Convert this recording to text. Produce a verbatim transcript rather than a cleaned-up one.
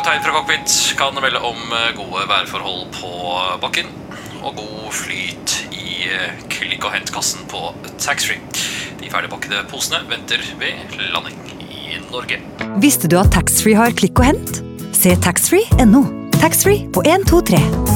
kaptein fra cockpit kan melde om gode værforhold på bakken og god flyt i klikk og hentkassen på taxfree. De ferdigpakkede posene venter ved landing i Norge. Visste du at taxfree har klikk og hent? Se taxfree punktum no. Taxfree på en to tre.